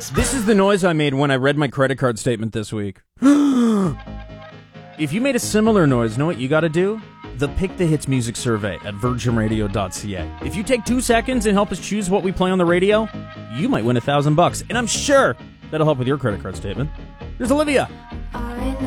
This is the noise I made when I read my credit card statement this week. If you made a similar noise, know what you gotta do? The Pick the Hits music survey at virginradio.ca. If you take 2 seconds and help us choose what we play on the radio, you might win $1,000, and I'm sure that'll help with your credit card statement. Here's Olivia.